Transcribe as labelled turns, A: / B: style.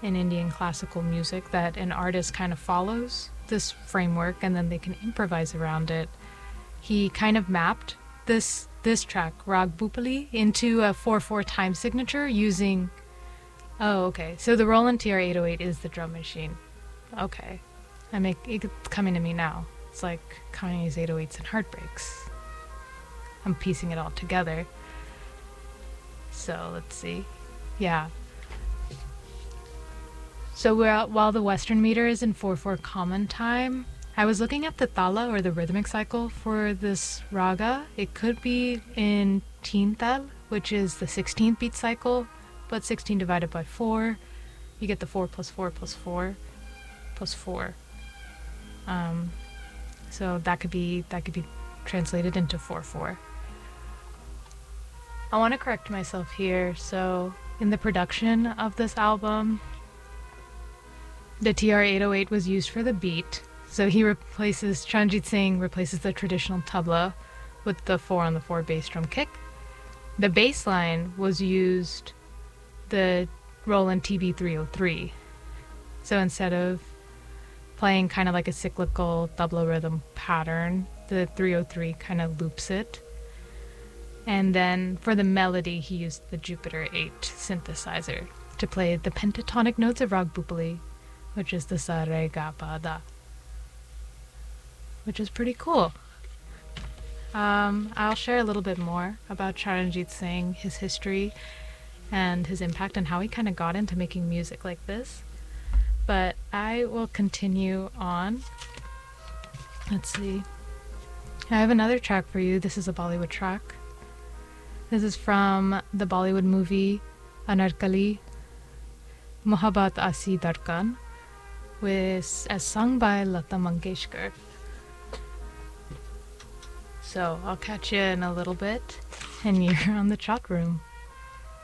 A: in Indian classical music that an artist kind of follows this framework and then they can improvise around it. He kind of mapped this track, Rag Bhupali, into a 4/4 time signature using. Oh, okay. So the Roland TR-808 is the drum machine. Okay, it's coming to me now. It's like Kanye's 808s and Heartbreaks. I'm piecing it all together. So let's see. Yeah. So while the Western meter is in 4/4 common time, I was looking at the tala or the rhythmic cycle for this raga. It could be in teen tal, which is the 16th beat cycle, but 16 divided by 4, you get the 4 plus 4 plus 4 plus 4. So that could be translated into 4/4. I want to correct myself here. So in the production of this album, the TR-808 was used for the beat. So Charanjit Singh replaces the traditional tabla with the 4-on-the-4 bass drum kick. The bass line was used the Roland TB-303. So instead of playing kind of like a cyclical tabla rhythm pattern, the 303 kind of loops it. And then for the melody, he used the Jupiter 8 synthesizer to play the pentatonic notes of Rag Bhupali, which is the sa re ga pa da, which is pretty cool. I'll share a little bit more about Charanjit Singh, his history, and his impact, and how he kind of got into making music like this. But I will continue on. Let's see. I have another track for you. This is a Bollywood track. This is from the Bollywood movie Anarkali, Mohabbat Asi Darkan, as sung by Lata Mangeshkar. So I'll catch you in a little bit, and you're on the chat room.